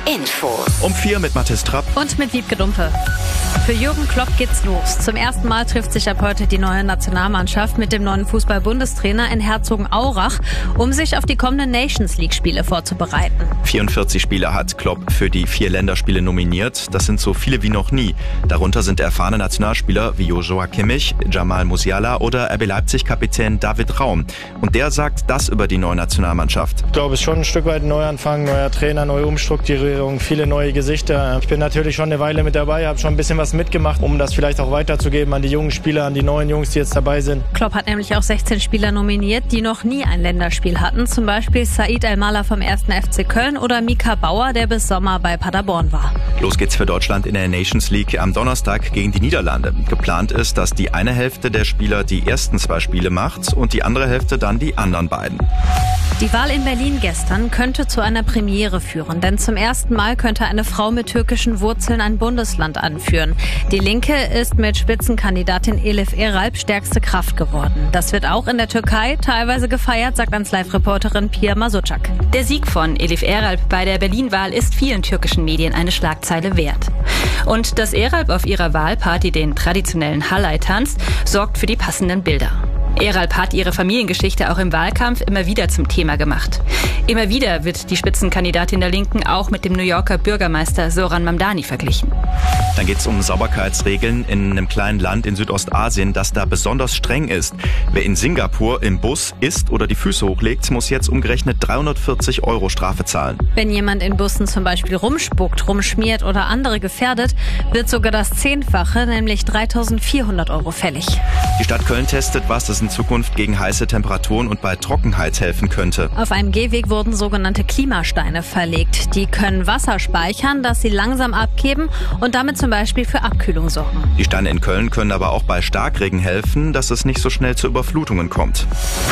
Infos. Um 4 mit Mathis Trapp. Und mit Wiebke Dumpe. Für Jürgen Klopp geht's los. Zum ersten Mal trifft sich ab heute die neue Nationalmannschaft mit dem neuen Fußball-Bundestrainer in Herzogenaurach, um sich auf die kommenden Nations-League-Spiele vorzubereiten. 44 Spieler hat Klopp für die 4 Länderspiele nominiert. Das sind so viele wie noch nie. Darunter sind erfahrene Nationalspieler wie Joshua Kimmich, Jamal Musiala oder RB Leipzig-Kapitän David Raum. Und der sagt das über die neue Nationalmannschaft. Ich glaube, es ist schon ein Stück weit ein Neuanfang, neuer Trainer, neue Umstrukturierung, viele neue Gesichter. Ich bin natürlich schon eine Weile mit dabei, habe schon ein bisschen was mitgemacht, um das vielleicht auch weiterzugeben an die jungen Spieler, an die neuen Jungs, die jetzt dabei sind. Klopp hat nämlich auch 16 Spieler nominiert, die noch nie ein Länderspiel hatten. Zum Beispiel Said El-Mala vom 1. FC Köln oder Mika Bauer, der bis Sommer bei Paderborn war. Los geht's für Deutschland in der Nations League am Donnerstag gegen die Niederlande. Geplant ist, dass die eine Hälfte der Spieler die ersten 2 Spiele macht und die andere Hälfte dann die anderen beiden. Die Wahl in Berlin gestern könnte zu einer Premiere führen, denn zum ersten Mal könnte eine Frau mit türkischen Wurzeln ein Bundesland anführen. Die Linke ist mit Spitzenkandidatin Elif Eralp stärkste Kraft geworden. Das wird auch in der Türkei teilweise gefeiert, sagt 1Live-Reporterin Pia Masucak. Der Sieg von Elif Eralp bei der Berlin-Wahl ist vielen türkischen Medien eine Schlagzeile wert. Und dass Eralp auf ihrer Wahlparty den traditionellen Halay tanzt, sorgt für die passenden Bilder. Eralp hat ihre Familiengeschichte auch im Wahlkampf immer wieder zum Thema gemacht. Immer wieder wird die Spitzenkandidatin der Linken auch mit dem New Yorker Bürgermeister Zoran Mamdani verglichen. Dann geht's um Sauberkeitsregeln in einem kleinen Land in Südostasien, das da besonders streng ist. Wer in Singapur im Bus isst oder die Füße hochlegt, muss jetzt umgerechnet 340 € Strafe zahlen. Wenn jemand in Bussen zum Beispiel rumspuckt, rumschmiert oder andere gefährdet, wird sogar das 10-fache, nämlich 3.400 € fällig. Die Stadt Köln testet, was es in Zukunft gegen heiße Temperaturen und bei Trockenheit helfen könnte. Auf einem Gehweg wurden sogenannte Klimasteine verlegt. Die können Wasser speichern, das sie langsam abgeben und damit zum Beispiel für Abkühlung sorgen. Die Steine in Köln können aber auch bei Starkregen helfen, dass es nicht so schnell zu Überflutungen kommt.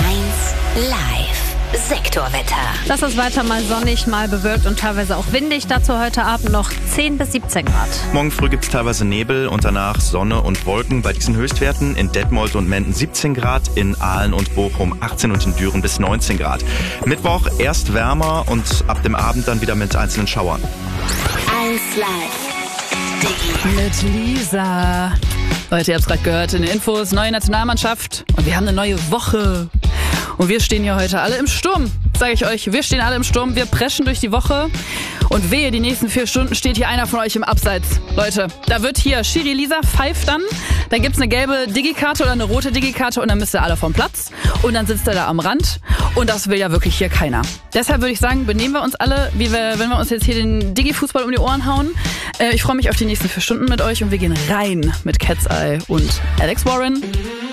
1Live Sektorwetter. Das ist weiter mal sonnig, mal bewölkt und teilweise auch windig. Dazu heute Abend noch 10 bis 17 Grad. Morgen früh gibt es teilweise Nebel und danach Sonne und Wolken. Bei diesen Höchstwerten in Detmold und Menden 17 Grad, in Aalen und Bochum 18 und in Düren bis 19 Grad. Mittwoch erst wärmer und ab dem Abend dann wieder mit einzelnen Schauern. 1Live Mit Lisa. Leute, ihr habt es gerade gehört in den Infos, neue Nationalmannschaft und wir haben eine neue Woche. Und wir stehen hier heute alle im Sturm, sage ich euch. Wir stehen alle im Sturm, wir preschen durch die Woche. Und wehe, die nächsten 4 Stunden steht hier einer von euch im Abseits. Leute, da wird hier Schiri Lisa pfeift dann gibt's eine gelbe Digikarte oder eine rote Digikarte und dann müsst ihr alle vom Platz. Und dann sitzt er da am Rand und das will ja wirklich hier keiner. Deshalb würde ich sagen, benehmen wir uns alle, wenn wir uns jetzt hier den Digi-Fußball um die Ohren hauen. Ich freue mich auf die nächsten 4 Stunden mit euch und wir gehen rein mit Cat's Eye und Alex Warren.